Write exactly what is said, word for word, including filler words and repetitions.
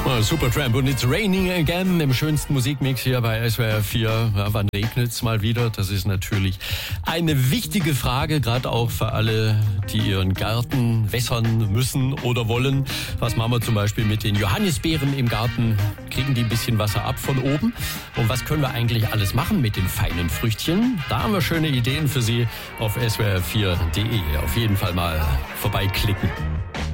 Oh, Supertramp und It's Raining Again im schönsten Musikmix hier bei S W R vier. Ja, wann regnet's mal wieder? Das ist natürlich eine wichtige Frage, gerade auch für alle, die ihren Garten wässern müssen oder wollen. Was machen wir zum Beispiel mit den Johannisbeeren im Garten? Kriegen die ein bisschen Wasser ab von oben? Und was können wir eigentlich alles machen mit den feinen Früchtchen? Da haben wir schöne Ideen für Sie auf S W R vier punkt de. Auf jeden Fall mal vorbeiklicken.